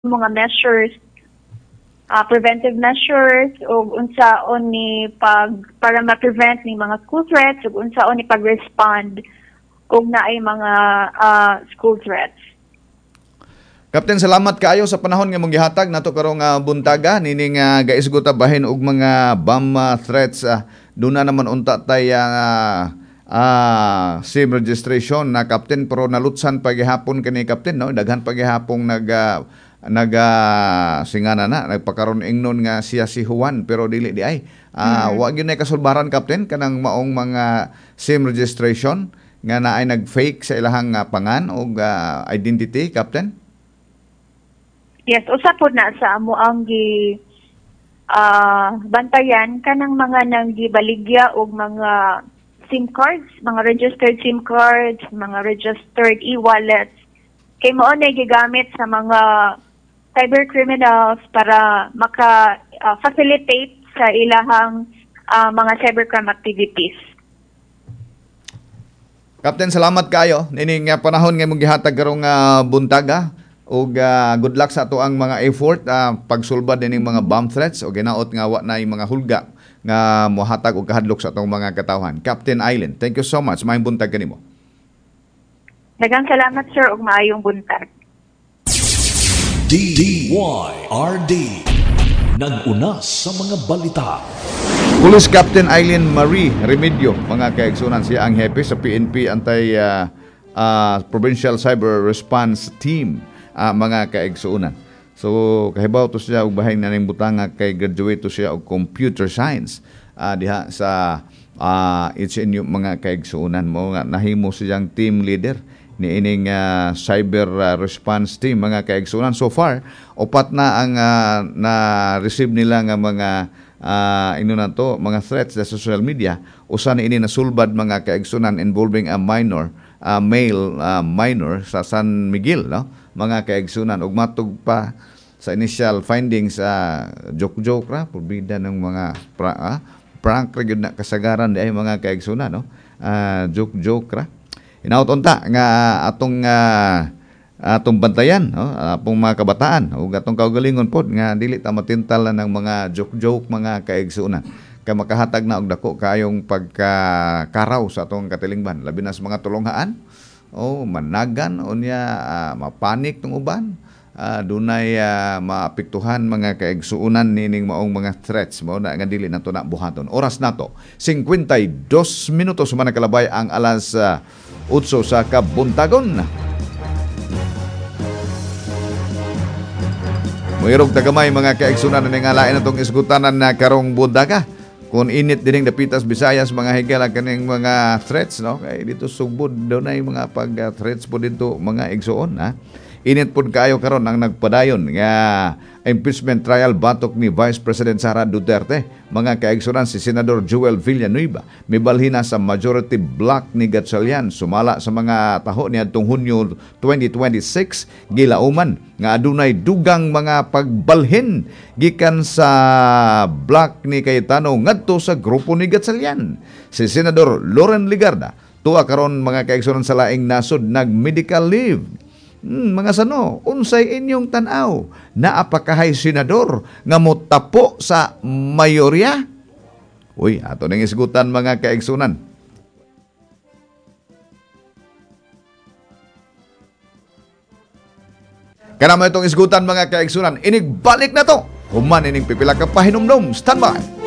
mga measures, preventive measures ug unsaon ni para ma-prevent ni mga school threats ug unsaon ni pag-respond kung naay mga school threats. Captain, salamat kaayo sa panahon nga mong gihatag nato karong buntaga nining gaisguta bahin og mga bomb threats. Doon na naman unta tay SIM registration na Captain, pero nalutsan pagihapon kani Captain, no? Daghan pagihapong singana na nagpakaron ingnon nga siya si Juan pero dili di ay. Wa gyud nay kasulbaran Captain kanang maong mga SIM registration nga naay nag-fake sa ilahang pangan o identity, Captain? Yes, usa pod na sa amo ang bantayan kanang mga nang gibaligya og mga SIM cards, mga registered SIM cards, mga registered e-wallets. Kay mao na gigamit sa mga cyber criminals para maka-facilitate sa ilahang mga cybercrime activities. Captain, salamat kayo. Nining panahon nga mong gihatag karong buntaga. Og good luck sa ato ang mga effort pagsulbad dining mga bomb threats o ginaot nga wa na mga hulga nga mohatag og kahadlok sa atong mga katawhan. Captain Aileen, thank you so much. Maayong buntag kanimo. Daghang salamat sir ug maayong buntag. DYRD nag-unas sa mga balita. Police Captain Aileen Marie Remedio, mga kaigsunan, siya ang hepe sa PNP Provincial Cyber Response Team, mga kaigsunan. So kahibaw to siya og bahin na ning butanga kay graduate to siya og computer science diha sa HNU, mga kaigsunan. Mo nga nahimo siyang team leader ni ining cyber response team, mga kaigsunan. So far upat na ang na-receive nila nga mga mga threats sa social media. Usa ni ini nasulbad, mga kaigsunan, involving a male minor sa San Miguel, no? Mga kaigsunan, ug matug pa sa initial findings joke ra porbida ng mga prank ra gyud na kasagaran di ay, mga kaigsunan, no? Joke ra inaut unta nga atong bantayan, no? Apong mga kabataan ug atong kaugalingon pod nga dili ta matintal ng mga joke mga kaigsunan kay makahatag na og dako kayong pagkakaraw sa atong katilingban, labi na sa mga tulonghaan managan unya mapanik ng uban, dunay maapektuhan, mga kaigsuunan, nining maong mga threats mo na nga dili nato na buhaton. Oras nato 52 minutos man nakalabay ang alas 8 sa kabuntagon. Muirog tagamay, mga kaigsunan, na ngalain natong isgutanan na karong buntaga. Kung init dining dapitas Visayas, mga higala kaning mga threats, no? Kay dito sugbod daw na yung mga pag-threats po dito, mga igsuon, ha? Init po kayo karon ang nagpadayon nga impeachment trial batok ni Vice President Sara Duterte. Mga kaigsunan, si Senador Joel Villanueva mibalhina sa majority block ni Gatchalian sumala sa mga taho ni adtong Hunyo 2026 gilauman nga adunay dugang mga pagbalhin gikan sa block ni Cayetano ngadto sa grupo ni Gatchalian. Si Senador Loren Ligarda tuwa karon, mga kaigsunan, sa laing nasod nag-medical leave. Mga sano, unsay inyong tanaw na apakahay senador nga motapo sa mayorya? Uy, ato ning isgutan, mga kaigsunan. Kanamo itong isgutan, mga kaigsunan. Inigbalik na to. Human ining pipila ka pahinumdum. Stand by.